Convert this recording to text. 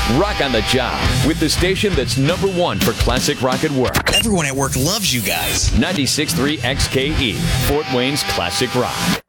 Rock on the Job with the station that's #1 for classic rock at work. Everyone at work loves you guys. 96.3 XKE, Fort Wayne's classic rock.